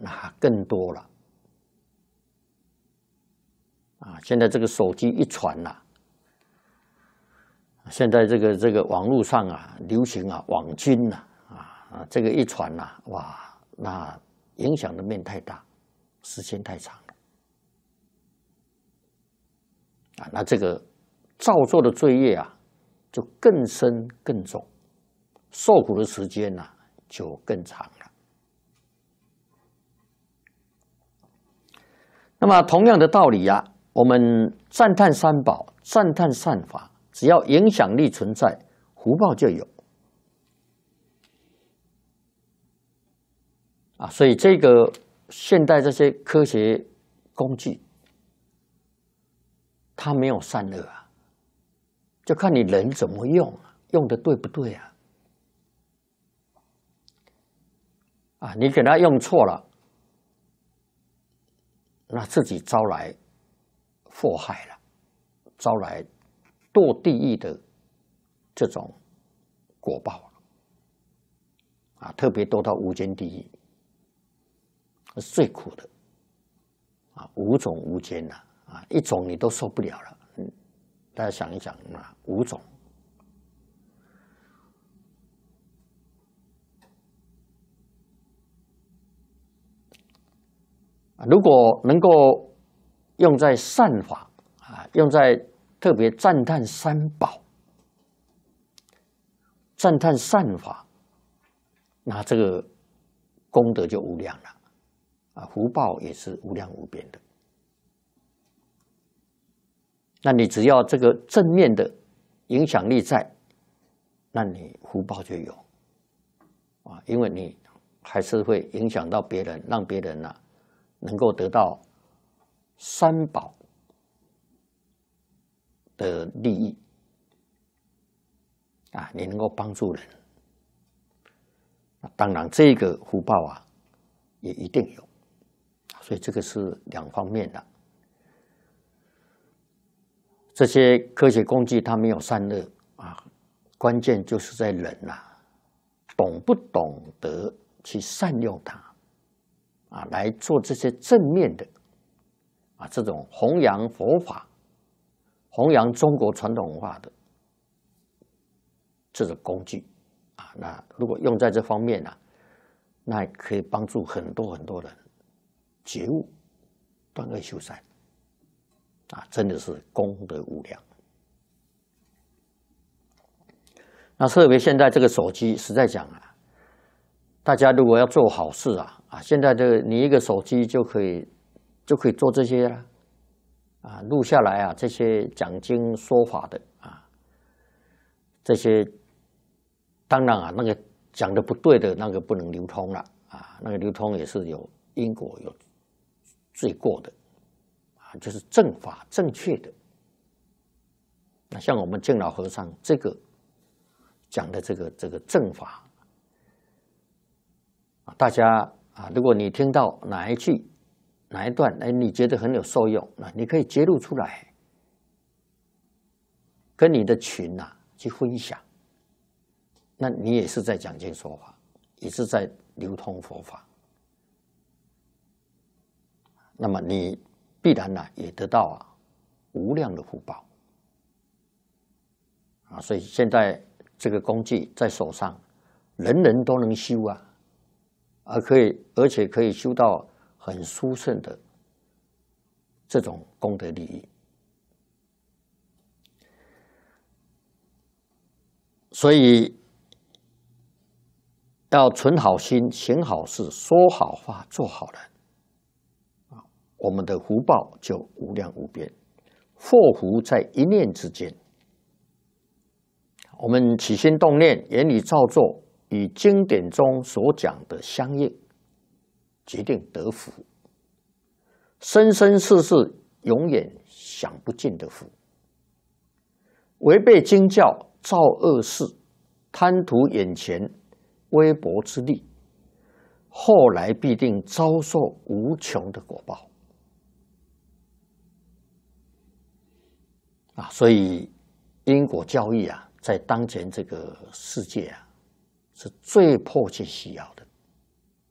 那更多了啊！现在这个手机一传呐，现在这个网络上啊流行啊网军呐这个一传呐，哇，那影响的面太大，时间太长了啊！那这个造作的罪业啊，就更深更重，受苦的时间呐就更长了。那么同样的道理啊，我们赞叹三宝，赞叹善法，只要影响力存在，福报就有啊。所以这个现代这些科学工具，它没有善恶啊，就看你人怎么用，用的对不对啊？啊，你给它用错了，那自己招来祸害了，招来堕地狱的这种果报了啊！特别堕到无间地狱，是最苦的啊！5种无间呐啊，一种你都受不了了。大家想一想啊，5种。如果能够用在善法啊，用在特别赞叹三宝、赞叹善法，那这个功德就无量了啊，福报也是无量无边的。那你只要这个正面的影响力在，那你福报就有啊，因为你还是会影响到别人，让别人能够得到三宝的利益啊，你能够帮助人，当然这个福报啊也一定有，所以这个是两方面的。这些科学工具它没有善恶啊，关键就是在人懂不懂得去善用它啊，来做这些正面的啊，这种弘扬佛法、弘扬中国传统文化的这种工具啊，那如果用在这方面那可以帮助很多很多人觉悟、断恶修善啊，真的是功德无量。那特别现在这个手机，实在讲大家如果要做好事现在你一个手机就可以做这些了录下来这些讲经说法的这些当然那个讲的不对的那个不能流通了那个流通也是有因果有罪过的就是正法正确的。那像我们净老和尚这个讲的这个正法大家如果你听到哪一句哪一段你觉得很有受用，那你可以揭露出来，跟你的群去分享，那你也是在讲经说法，也是在流通佛法，那么你必然也得到无量的福报所以现在这个工具在手上，人人都能修而且可以修到很殊胜的这种功德利益。所以要存好心、行好事、说好话、做好人我们的福报就无量无边，祸福在一念之间。我们起心动念、言语造作，与经典中所讲的相应，决定得福。生生世世永远享不尽的福。违背经教，造恶事，贪图眼前微薄之利，后来必定遭受无穷的果报所以因果教育在当前这个世界是最迫切需要的